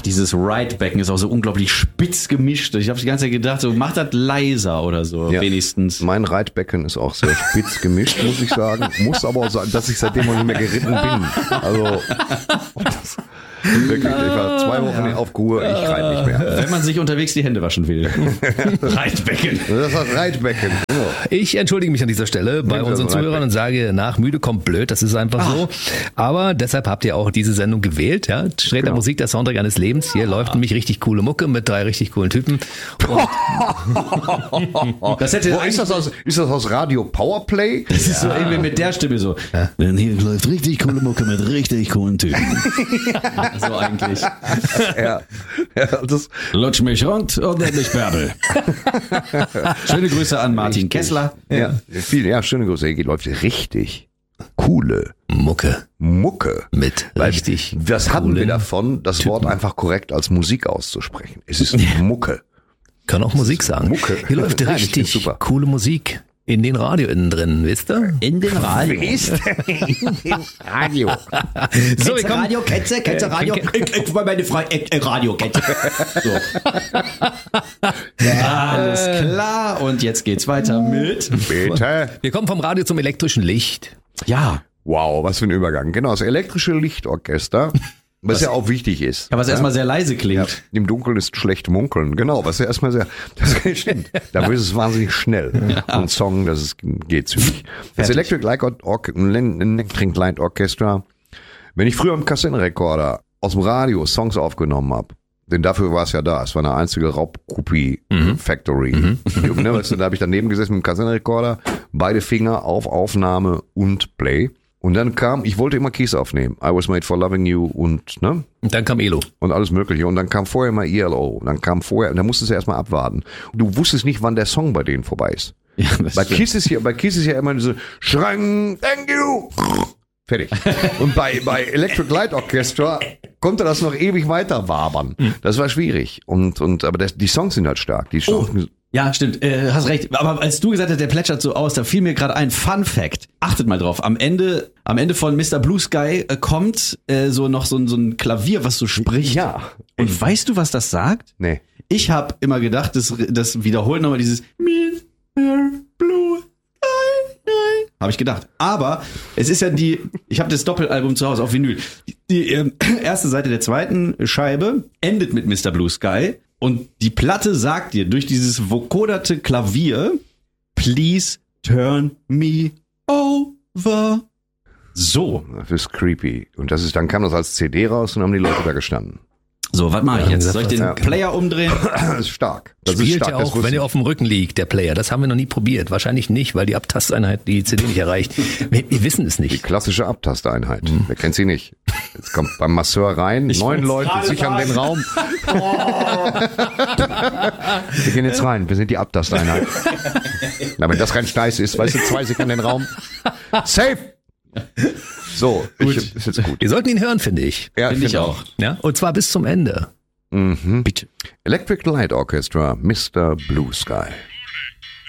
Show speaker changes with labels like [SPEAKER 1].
[SPEAKER 1] dieses Ride-Becken ist auch so unglaublich spitz gemischt. Ich habe die ganze Zeit gedacht, so mach das leiser oder so, wenigstens.
[SPEAKER 2] Mein Reitbecken ist auch sehr spitz gemischt, muss ich sagen. Muss aber auch sagen, dass ich seitdem noch nicht mehr geritten bin. Also, wirklich, ich war 2 Wochen auf Kur, ich reite nicht mehr.
[SPEAKER 1] Wenn man sich unterwegs die Hände waschen will. Reitbecken.
[SPEAKER 2] Das ist das Reitbecken. Genau.
[SPEAKER 3] Ich entschuldige mich an dieser Stelle bei unseren Zuhörern und sage, nach müde kommt blöd, das ist einfach so. Aber deshalb habt ihr auch diese Sendung gewählt, ja. Sträter Musik, der Soundtrack eines Lebens. Hier läuft nämlich richtig coole Mucke mit 3 richtig coolen Typen.
[SPEAKER 1] Das hätte
[SPEAKER 2] ist das aus Radio Powerplay?
[SPEAKER 1] Das ist so irgendwie mit der Stimme so. Ja. Denn hier läuft richtig coole Mucke mit richtig coolen Typen. So eigentlich.
[SPEAKER 2] Ja, das
[SPEAKER 1] Lutsch mich rund und nenn mich Bärbel. Schöne Grüße an Martin Kessler.
[SPEAKER 2] Ja, schöne Grüße. Hier läuft richtig coole
[SPEAKER 3] Mucke. Mit richtig.
[SPEAKER 2] Was haben wir davon, das Wort einfach korrekt als Musik auszusprechen? Es ist Mucke.
[SPEAKER 3] Kann auch Musik sagen.
[SPEAKER 2] Mucke.
[SPEAKER 3] Hier läuft richtig coole Musik. In den Radio innen drin, wisst ihr?
[SPEAKER 1] In den Radio.
[SPEAKER 2] In den Radio.
[SPEAKER 3] So, wir kommen.
[SPEAKER 1] Radio, kennst du Radio? Ich war meine Frage, Radio, kennst du? So. Alles klar, und jetzt geht's weiter mit...
[SPEAKER 2] Bitte.
[SPEAKER 3] Wir kommen vom Radio zum elektrischen Licht.
[SPEAKER 1] Ja.
[SPEAKER 2] Wow, was für ein Übergang. Genau, das elektrische Lichtorchester, was ja auch wichtig ist.
[SPEAKER 1] Ja, was erstmal sehr leise klingt.
[SPEAKER 2] Ja, im Dunkeln ist schlecht munkeln. Genau, was ja erstmal sehr, das stimmt. Da ist es wahnsinnig schnell. Ja. Ein Song, geht zügig. Das Electric Light Orchestra, wenn ich früher im Kassettenrekorder aus dem Radio Songs aufgenommen habe, denn dafür war es ja da. Es war eine einzige Raubkopie-Factory. Weißt du, da habe ich daneben gesessen mit dem Kassettenrekorder, beide Finger auf Aufnahme und Play. Und dann ich wollte immer Keys aufnehmen. I Was Made for Loving You und
[SPEAKER 3] dann kam ELO.
[SPEAKER 2] Und alles mögliche. Und dann kam vorher mal ELO. Und dann musstest du erstmal abwarten. Du wusstest nicht, wann der Song bei denen vorbei ist. Ja, bei Kiss ist ja immer diese Schrang, thank you. Fertig. Und bei Electric Light Orchestra konnte das noch ewig weiter wabern. Das war schwierig. Aber die Songs sind halt stark.
[SPEAKER 1] Ja, stimmt, hast recht. Aber als du gesagt hast, der plätschert so aus, da fiel mir gerade ein Fun Fact. Achtet mal drauf. Am Ende von Mr. Blue Sky kommt so noch so ein Klavier, was so spricht.
[SPEAKER 2] Ja.
[SPEAKER 1] Und weißt du, was das sagt?
[SPEAKER 2] Nee.
[SPEAKER 1] Ich habe immer gedacht, das wiederholt nochmal dieses Mr. Blue Sky. Habe ich gedacht. Aber es ist ja ich habe das Doppelalbum zu Hause auf Vinyl. Die erste Seite der zweiten Scheibe endet mit Mr. Blue Sky. Und die Platte sagt dir durch dieses vokoderte Klavier, please turn me over. So.
[SPEAKER 2] Das ist creepy. Und dann kam das als CD raus und haben die Leute da gestanden.
[SPEAKER 1] So, was mache ich jetzt? Soll ich den Player umdrehen?
[SPEAKER 2] Das ist stark. Das
[SPEAKER 3] Spielt
[SPEAKER 2] ist stark,
[SPEAKER 3] ja auch, wenn ihr auf dem Rücken liegt, der Player. Das haben wir noch nie probiert. Wahrscheinlich nicht, weil die Abtasteinheit die CD nicht erreicht. Wir wissen es
[SPEAKER 2] Die
[SPEAKER 3] nicht.
[SPEAKER 2] klassische Abtasteinheit. Wer kennt sie nicht? Jetzt kommt beim Masseur rein, 9 Leute sichern den Raum. Wir gehen jetzt rein, wir sind die Abtasteinheit. Na, wenn das kein Steiß ist, weißt du, 2 sichern den Raum. Safe! So, ist jetzt gut.
[SPEAKER 3] Wir sollten ihn hören, finde ich.
[SPEAKER 2] Ja,
[SPEAKER 1] Finde ich auch.
[SPEAKER 3] Ja? Und zwar bis zum Ende.
[SPEAKER 2] Bitte. Electric Light Orchestra, Mr. Blue Sky.